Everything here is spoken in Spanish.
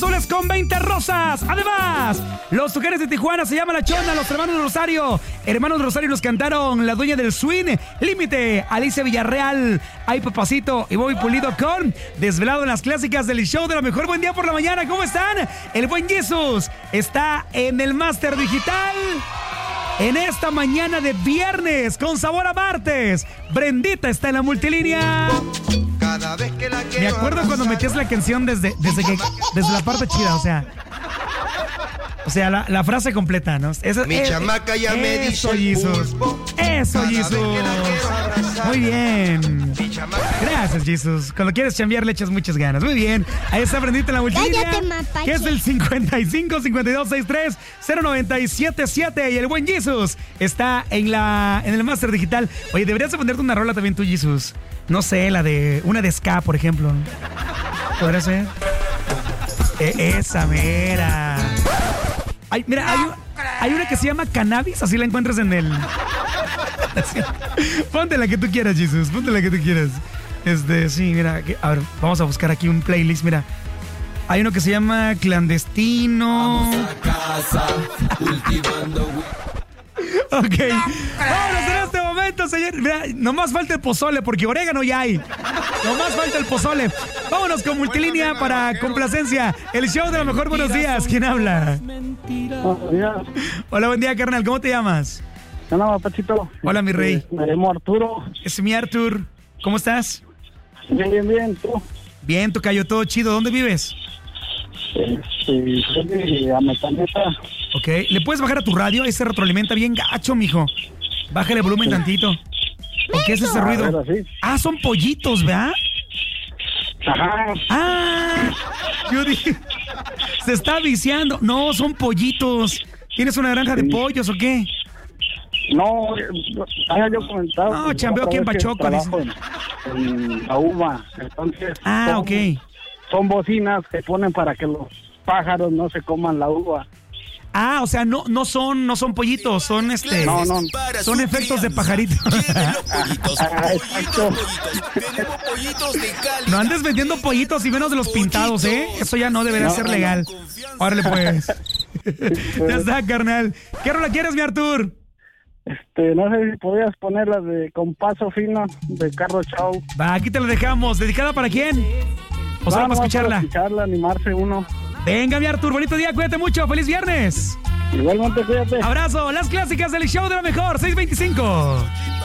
Azules con 20 rosas. Además, los Tucanes de Tijuana se llama La Chona, los hermanos Rosario. Hermanos Rosario nos cantaron La Dueña del Swing, Límite, Alicia Villarreal, Ay Papacito y Bobby Pulido con Desvelado en las clásicas del show de la mejor. Buen día por la mañana, ¿cómo están? El buen Jesús está en el Máster Digital. En esta mañana de viernes, con sabor a martes, Brendita está en la multilínea. Cada vez que la Me acuerdo cuando metías la canción desde la parte chida, o sea, la frase completa, ¿no? Mi chamaca ya me dice Jesús. Eso, Jesús. Muy bien. Gracias, Jesús. Cuando quieres chambear le echas muchas ganas. Muy bien. Ahí está Brendita en la multilínea. Cállate, mapache. Que es el 55-5263-0977. Y el buen Jesús está en el Máster Digital. Oye, deberías de ponerte una rola también tú, Jesús. No sé, una de ska, por ejemplo. ¿Podría ser? Esa mera. Ay, mira, hay una que se llama Cannabis, así la encuentras en el... Ponte la que tú quieras, Jesús, ponte la que tú quieras. Sí, mira, a ver, vamos a buscar aquí un playlist, mira. Hay uno que se llama Clandestino. Vamos a casa, cultivando. Ok, vámonos en este momento, señor. Mira, nomás falta el pozole, porque orégano ya hay. Nomás falta el pozole. Vámonos con multilínea para complacencia. El show de lo mejor. Buenos días. ¿Quién habla? Buenos días. Hola, buen día, carnal. ¿Cómo te llamas? No, Pachito. Hola, mi rey. Me llamo Arturo. Es mi Artur. ¿Cómo estás? Bien, ¿tú? Bien, tocayo, todo chido. ¿Dónde vives? A Metaneta. Ok, ¿le puedes bajar a tu radio? Ahí se retroalimenta bien gacho, mijo. Bájale volumen tantito. ¿O qué es ese ruido? A ver, así. Ah, son pollitos, ¿verdad? Ajá. Ah, yo dije, se está viciando. No, son pollitos. ¿Tienes una granja de pollos o qué? No, había yo comentado. No, chambeo aquí en Pachoco. En la uva. Entonces. Ah, ok. Son bocinas que ponen para que los pájaros no se coman la uva. Ah, o sea, no son pollitos, son No. son efectos de pajarito. Exacto. No andes vendiendo pollitos y menos de los pintados, ¿eh? Eso ya no debería ser legal. Órale, pues. Ya está, carnal. ¿Qué rola quieres, mi Artur? No sé si podías poner la de Con Paso Fino de Carlos Chau. Va, aquí te la dejamos. ¿Dedicada para quién? ¿O solo para escucharla? Para escucharla, animarse uno. Venga, mi Artur, bonito día, cuídate mucho, feliz viernes. Igualmente, cuídate. Abrazo, las clásicas del show de la mejor, 625.